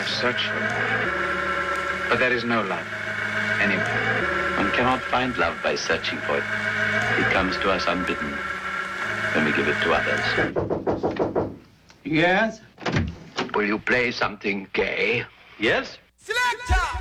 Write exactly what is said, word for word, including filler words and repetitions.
I've searched for it. But there is no love anywhere. One cannot find love by searching for it. It comes to us unbidden when we give it to others. Yes? Will you play something gay? Yes? Selector!